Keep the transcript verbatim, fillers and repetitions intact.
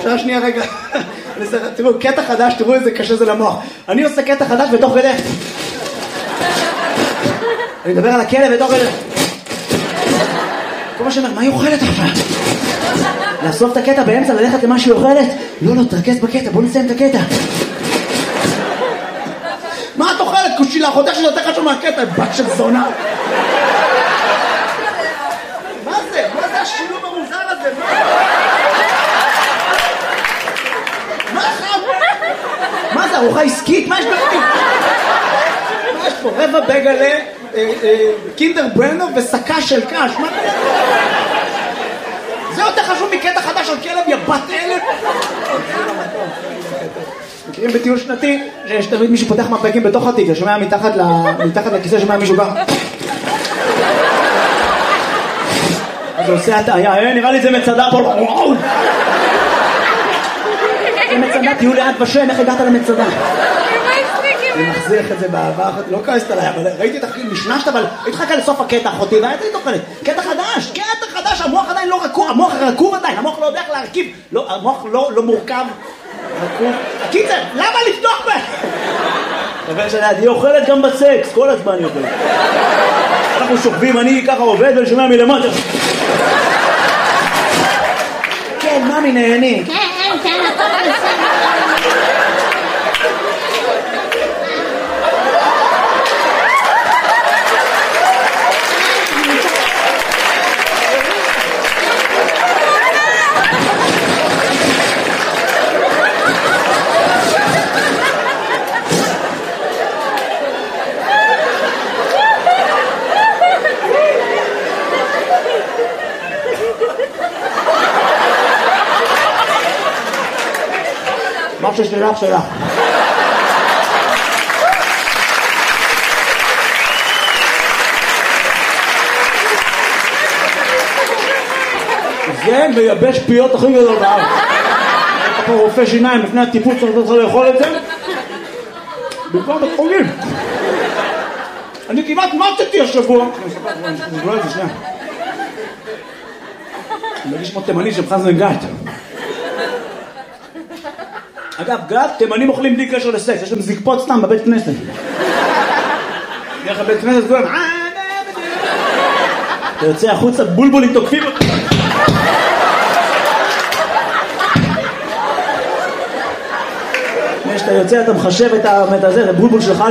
אפשר שנייה רגע. תראו, קטע חדש, תראו איזה קשה זה למוח. אני עושה קטע חדש ותוך כדי. אני מדבר על הכלב ותוך כדי. כל מה שאומר, מה היא אוכלת עכשיו? לאסוף את הקטע באמצע, ללכת למה שהיא אוכלת? לא, לא, תרכז בקטע, בוא נסיים את הקטע. מה את אוכלת? קושילה, חודש שזה יותר חשוב מהקטע, בת של זונה. מה זה? מה זה השילוב המוזר הזה? מה חם? מה זה, ארוחה עסקית? מה יש פה? מה יש פה? רבע בגלה, קינדר ברנר וסקה של קש. מה זה? זה יותר חשוב מקטע חדש על כלב יבת אלף. מכירים בטיול שנתי שיש תמיד מישהו פותח מפקים בתוך התיק, ששומע מתחת לכיסא, שומע מישהו בא. אז הוא עושה הטעיה, נראה לי זה מצדה פה. זה מצדה, תהיו לאט בשם, איך הגעת למצדה? אני מחזיך את זה בעבר, לא כעסת עליי, אבל ראיתי את הכי משנשת, אבל הייתי חכה לסוף הקטע אחותי, והייתי תוכלת, קטע חדש, קטע חדש, המוח עדיין לא רכוב, המוח רכוב עדיין, המוח לא יודע איך להרכיב, המוח לא מורכב, רכוב. הקיצר, למה לפתוח בה? אבל שאני, היא אוכלת גם בסקס, כל הזמן היא אוכלת. אנחנו שוכבים, אני ככה עובד ואני שומע מלמטה. כן, ממי נהני. כן, כן, הכל בסדר. משהו שלך שלך. זה מייבש פיות הכי גדול בארץ. אתה פה רופא שיניים לפני הטיפול צריך לאכול את זה. במקום בחוגים. אני כמעט מצאתי השבוע. אני אספר את זה שנייה. אני מרגיש כמו תימני שמחזן גת. אגב, גת, תימנים אוכלים בלי קשר לסקס, יש להם זקפות סתם בבית כנסת. איך הבית כנסת גורם, אתה יוצא החוצה, בולבולים תוקפים אותי. כשאתה יוצא, אתה מחשב את הזה, את הבולבול שלך,